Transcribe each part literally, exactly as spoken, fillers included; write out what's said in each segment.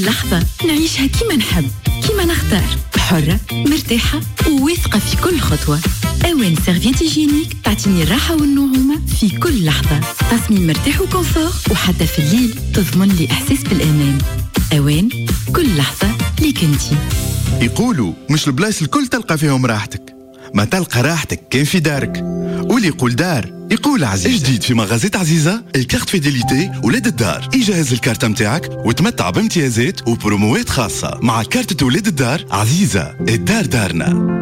كل لحظة نعيشها كيما نحب كيما نختار، حرة مرتاحة وواثقة في كل خطوة. أوان سيرفيت هيجينيك تعطيني الراحة والنعومة في كل لحظة، تصميم مرتاح وكونفور، وحتى في الليل تضمن لي إحساس بالأمان. أوان كل لحظة ليك انتي. يقولوا مش البلايص الكل تلقى فيهم راحتك، ما تلقى راحتك كان في دارك. واللي يقول دار يقول عزيزة. جديد في مغازات عزيزة الكارت فيديليتي ولاد الدار، يجهز الكارت متاعك وتمتع بامتيازات وبروموات خاصة. مع كارت ولاد الدار عزيزة، الدار دارنا.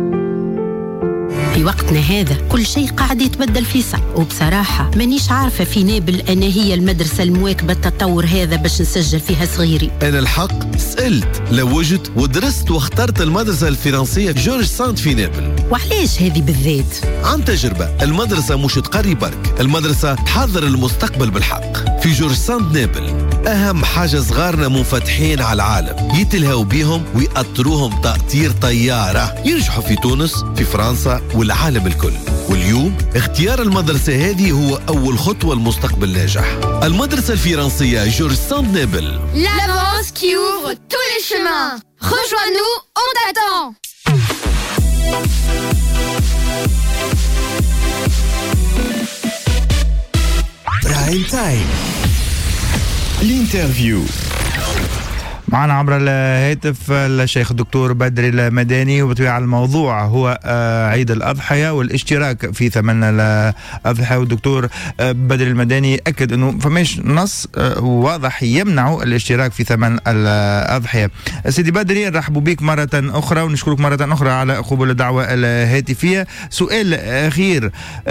في وقتنا هذا كل شيء قاعد يتبدل في صع، وبصراحة مانيش عارفة في نابل أنا هي المدرسة المواكبة التطور هذا باش نسجل فيها صغيري. أنا الحق سألت لوجت ودرست واخترت المدرسة الفرنسية جورج سانت في نابل. وعلاش هذه بالذات؟ عن تجربة، المدرسة مش تقري برك، المدرسة تحضر المستقبل بالحق. في جورج سانت نابل أهم حاجة صغارنا منفتحين على العالم، يتلهوا بيهم ويأطروهم تأطير طيارة، ينجحوا في تونس في فرنسا والعالم الكل. واليوم اختيار المدرسة هذه هو أول خطوة لمستقبل ناجح. المدرسة الفرنسية جورج سانت نابل. L'avance qui ouvre tous les chemins. Rejoins-nous, on t'attend. برايم تايم الانترفيو. معنا عبر الهاتف الشيخ الدكتور بدري المداني، وبطبيعة الموضوع هو عيد الأضحية والاشتراك في ثمن الأضحية. والدكتور بدري المداني أكد أنه فماش نص واضح يمنع الاشتراك في ثمن الأضحية. سيدي بدري نرحب بك مرة أخرى ونشكرك مرة أخرى على قبول الدعوة الهاتفية. سؤال أخير،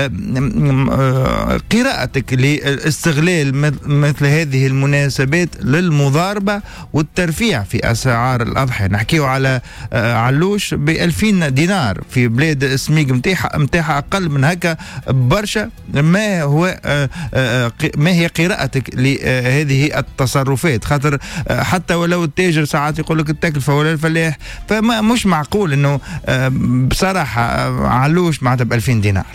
قراءتك لاستغلال مثل هذه المناسبات للمضاربة والترفيه ترفيع في أسعار الأضحية؟ نحكيه على علوش بألفين دينار في بلاد السميق متاحة متاحة أقل من هكا برشا. ما هو ما هي قراءتك لهذه التصرفات؟ خاطر حتى ولو التاجر ساعات يقول لك التكلفة ولا الفلاح، فما مش معقول إنه بصراحة علوش معناتها بألفين دينار.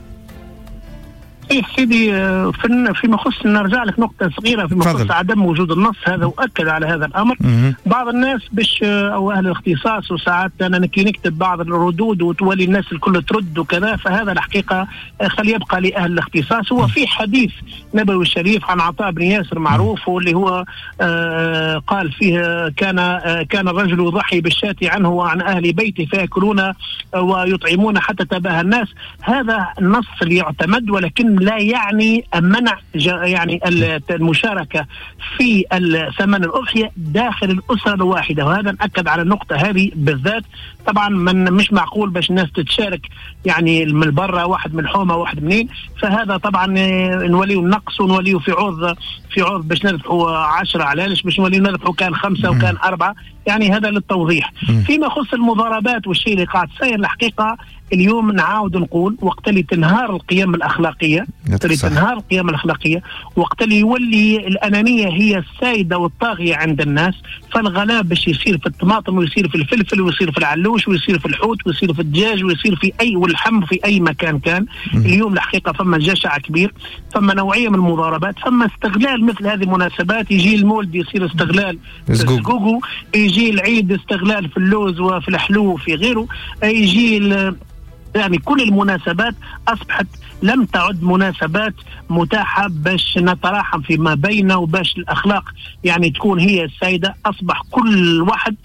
إيه سيدي، في فيما يخص نرجع لك نقطة صغيرة فيما يخص عدم وجود النص هذا، وأكد على هذا الأمر. م- بعض الناس بش أو أهل الاختصاص، وساعات أنا نكي نكتب بعض الردود وتولي الناس الكل ترد وكذا، فهذا الحقيقة خلي يبقى لأهل الاختصاص. هو في حديث نبوي شريف عن عطاء بن ياسر معروف، واللي هو آه قال فيه كان آه كان الرجل يضحي بالشاة عنه وعن أهل بيته فيأكلون ويطعمون حتى تباهى الناس. هذا النص اللي يعتمد، ولكن لا يعني منع يعني المشاركة في ثمن الأضحية داخل الأسرة الواحدة، وهذا نأكد على النقطة هذه بالذات. طبعا من مش معقول باش الناس تتشارك يعني من برا، واحد من حومة واحد منين، فهذا طبعا نوليه النقص ونوليه في عوض في عوض باش نربحوا عشرة علاش باش نوليه نربحوا كان خمسة وكان أربعة، يعني هذا للتوضيح. فيما يخص المضاربات والشيء اللي قاعد صاير الحقيقة اليوم نعاود نقول، وقت اللي تنهار القيم الأخلاقية، وقت اللي تنهار القيم الأخلاقية، وقت اللي يولي الأنانية هي السائدة والطاغية عند الناس، فالغلاء باش يصير في الطماطم ويصير في الفلفل ويصير في العلوش ويصير في الحوت ويصير في الدجاج ويصير في أي واللحم في أي مكان كان. اليوم الحقيقة فما جشع كبير، فما نوعية من المضاربات، فما استغلال مثل هذه المناسبات. يجي المولد يصير استغلال في الزقوقو، يجي العيد استغلال في اللوز وفي الحلو وفي غيره، يجي يعني كل المناسبات أصبحت لم تعد مناسبات متاحة باش نتراحم فيما بيننا وباش الأخلاق يعني تكون هي السيدة. أصبح كل واحد